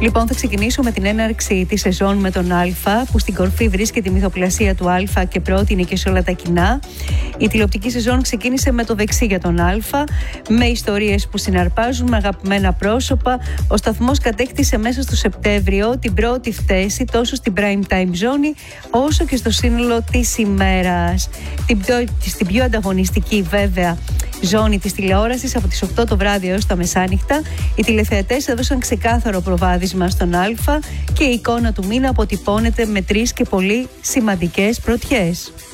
Λοιπόν, θα ξεκινήσω με την έναρξη της σεζόν με τον Α, που στην κορφή βρίσκεται η μυθοπλασία του Α και πρότεινε και σε όλα τα κοινά. Η τηλεοπτική σεζόν ξεκίνησε με το δεξί για τον Α, με ιστορίες που συναρπάζουν, με αγαπημένα πρόσωπα. Ο σταθμός κατέκτησε μέσα στο Σεπτέμβριο την πρώτη θέση τόσο στην prime time ζώνη όσο και στο σύνολο της ημέρας. Στην πιο ανταγωνιστική βέβαια ζώνη της τηλεόρασης, από τις 8 το βράδυ έως τα μεσάνυχτα, οι τηλεθεατές έδωσαν ξεκάθαρο προβάδισμα στον Α και η εικόνα του μήνα αποτυπώνεται με 3 και πολύ σημαντικές πρωτιές.